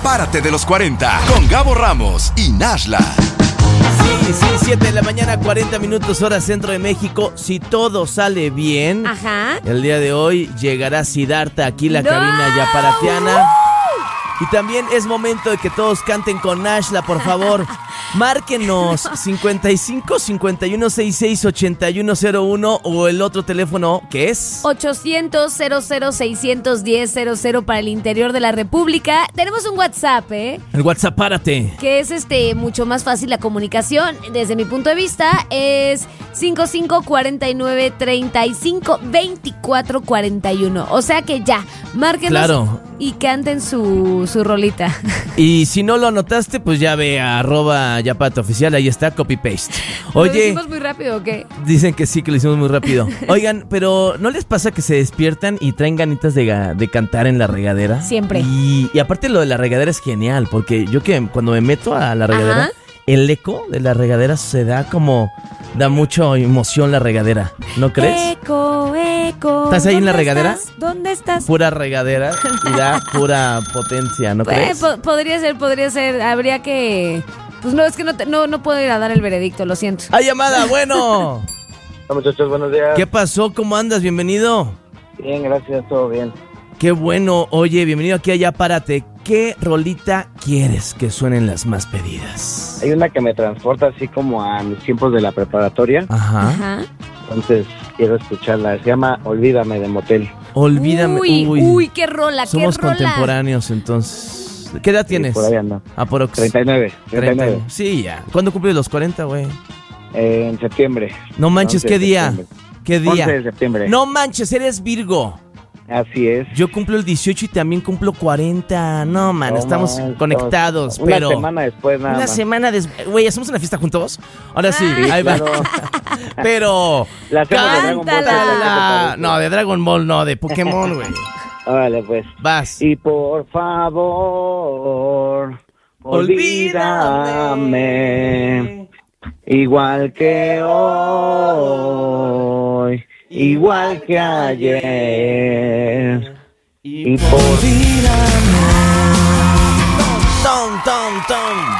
Párate de los 40 con Gabo Ramos y Nashla. Sí, 7 de la mañana, 40 minutos, hora centro de México. Si todo sale bien, el día de hoy llegará Siddhartha aquí en la cabina yaparatiana. Y también es momento de que todos canten con Nashla, por favor. Márquenos 55 51 66 8101 o el otro teléfono que es 800 00 610 00 para el interior de la República. Tenemos un WhatsApp, el WhatsApp, párate, que es mucho más fácil la comunicación. Desde mi punto de vista es 55 49 35 24 41. O sea que ya, márquenos, claro, y canten su rolita. Y si no lo anotaste, pues ya ve a @yapatoficial, ahí está, copy-paste. Oye, ¿lo hicimos muy rápido o qué? Dicen que sí, que lo hicimos muy rápido. Oigan, pero ¿no les pasa que se despiertan y traen ganitas de cantar en la regadera? Siempre. Y aparte lo de la regadera es genial, porque yo que cuando me meto a la regadera, el eco de la regadera da mucha emoción la regadera, ¿no crees? Eco. ¿Estás ahí en la regadera? ¿Dónde estás? Pura regadera y da pura potencia, ¿no crees? Podría ser. Habría que... Pues no, es que no puedo ir a dar el veredicto, lo siento. ¡Hay llamada! ¡Bueno! Hola, muchachos, buenos días. ¿Qué pasó? ¿Cómo andas? Bienvenido. Bien, gracias, todo bien. Qué bueno. Oye, bienvenido aquí a Ya Párate. ¿Qué rolita quieres que suenen las más pedidas? Hay una que me transporta así como a mis tiempos de la preparatoria. Ajá. Entonces quiero escucharla. Se llama Olvídame, de Motel. Olvídame. Uy, qué rola, Somos contemporáneos, entonces. ¿Qué edad tienes? Por ahí ando. Aprox. 39. Sí, ya. ¿Cuándo cumples los 40, güey? En septiembre. No manches, ¿qué día? ¿Qué día? 11 de septiembre. No manches, eres Virgo. Así es. Yo cumplo el 18 y también cumplo 40. No, man, estamos conectados, pero... Una semana después, nada más. Una semana después. Güey, ¿hacemos una fiesta juntos? Ahora sí, ahí claro. va. Pero... La hacemos de Dragon Ball. No, de Dragon Ball, no, de Pokémon, güey. Órale, pues. Vas. Y por favor, olvídame. Igual que hoy, igual que ayer. Y por... Tom.